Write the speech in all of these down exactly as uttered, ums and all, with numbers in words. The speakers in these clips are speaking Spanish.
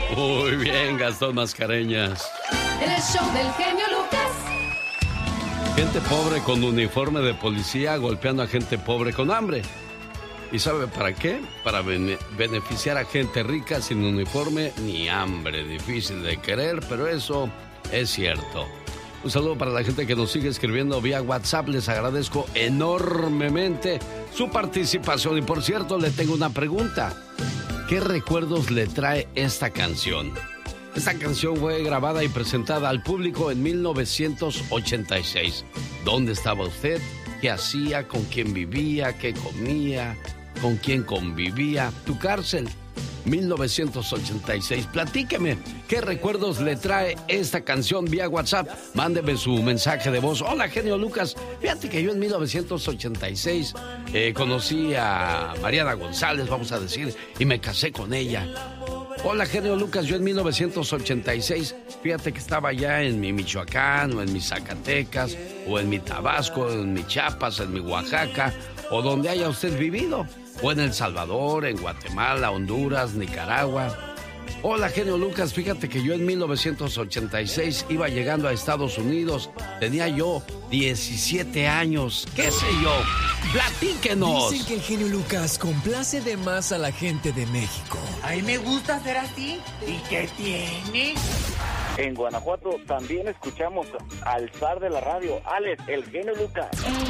Muy bien, Gastón Mascareñas. El show del genio Lucas. Gente pobre con uniforme de policía golpeando a gente pobre con hambre. ¿Y sabe para qué? Para bene- beneficiar a gente rica sin uniforme ni hambre. Difícil de querer, pero eso es cierto. Un saludo para la gente que nos sigue escribiendo vía WhatsApp. Les agradezco enormemente su participación. Y por cierto, le tengo una pregunta. ¿Qué recuerdos le trae esta canción? Esta canción fue grabada y presentada al público en mil novecientos ochenta y seis. ¿Dónde estaba usted? ¿Qué hacía? ¿Con quién vivía? ¿Qué comía? ¿Con quién convivía? Tu cárcel. mil novecientos ochenta y seis. Platíqueme, ¿qué recuerdos le trae esta canción vía WhatsApp? Mándeme su mensaje de voz. Hola, genio Lucas. Fíjate que yo en mil novecientos ochenta y seis eh, conocí a Mariana González, vamos a decir, y me casé con ella. Hola, genio Lucas. Yo en mil novecientos ochenta y seis, fíjate que estaba ya en mi Michoacán, o en mi Zacatecas, o en mi Tabasco, en mi Chiapas, en mi Oaxaca, o donde haya usted vivido. O en El Salvador, en Guatemala, Honduras, Nicaragua. Hola, genio Lucas, fíjate que yo en mil novecientos ochenta y seis iba llegando a Estados Unidos. Tenía yo diecisiete años, qué sé yo. Platíquenos. Dicen que el genio Lucas complace de más a la gente de México. A mí me gusta ser así. ¿Y qué tiene? En Guanajuato también escuchamos al zar de la radio, Alex, el genio Lucas.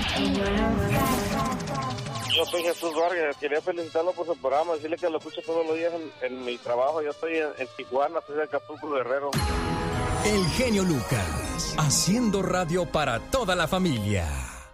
Yo soy Jesús Vargas, quería felicitarlo por su programa, decirle que lo escucho todos los días en, en mi trabajo. Yo estoy en, en Tijuana, estoy en Acapulco, Guerrero. El genio Lucas, haciendo radio para toda la familia.